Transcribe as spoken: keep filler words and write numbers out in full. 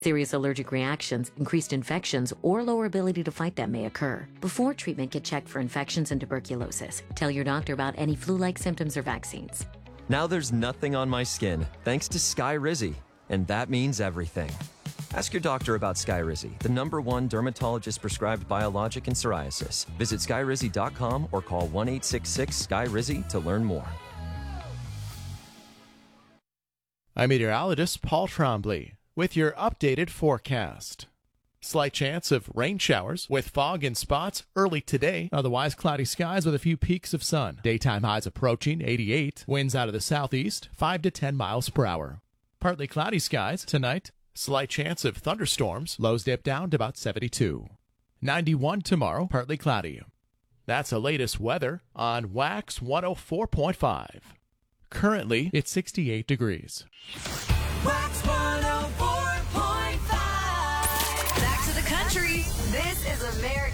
Serious allergic reactions, increased infections, or lower ability to fight them may occur. Before treatment, get checked for infections and tuberculosis. Tell your doctor about any flu-like symptoms or vaccines. Now there's nothing on my skin, thanks to Skyrizi, and that means everything. Ask your doctor about Skyrizi, the number one dermatologist-prescribed biologic in psoriasis. Visit skyrizi dot com or call one eight six six Skyrizi to learn more. I'm meteorologist Paul Trombley with your updated forecast. Slight chance of rain showers with fog in spots early today. Otherwise, cloudy skies with a few peaks of sun. Daytime highs approaching eighty-eight. Winds out of the southeast, five to ten miles per hour. Partly cloudy skies tonight. Slight chance of thunderstorms. Lows dip down to about seventy-two. ninety-one tomorrow, partly cloudy. That's the latest weather on Wax one oh four point five. Currently, it's sixty-eight degrees. Wax one oh four point five. Back to the country. This is America.